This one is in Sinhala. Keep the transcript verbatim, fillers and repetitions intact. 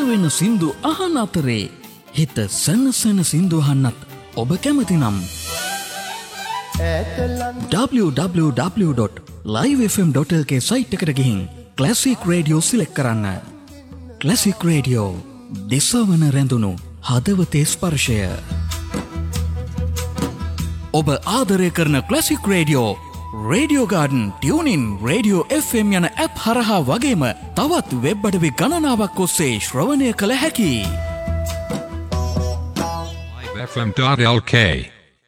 සුවවෙන සින්දු අහන අතරේ හිත සනසන සින්දු අහන්නත් ඔබ කැමති නම් double-u double-u double-u dot live f m dot l k site එකට ගිහින් ක්ලාසික් රේඩියෝ සිලෙක්ට් කරන්න. ක්ලාසික් රේඩියෝ දිසවන රැඳුණු හදවතේ ස්පර්ශය. ඔබ ආදරය කරන classic radio radio garden tuning radio F M යන ඇප් හරහා වගේම තවත් වෙබ් අඩවි ගණනාවක් ඔස්සේ ශ්‍රවණය කළ හැකි. live f m dot l k